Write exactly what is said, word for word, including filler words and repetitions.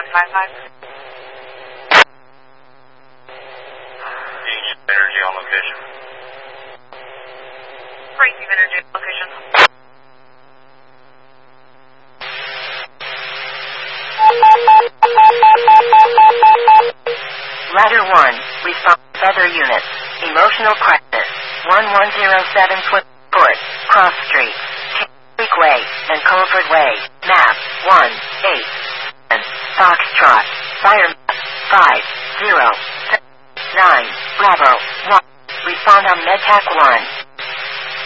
five five. Energy on location. Receive energy location. Ladder one, response Feather Unit. Emotional crisis. one one zero seven Twin Court, Cross Street, Creek Way, and Colford Way. Map one eight. Foxtrot. Fire five zero nine. Bravo one. Respond on MedTac one.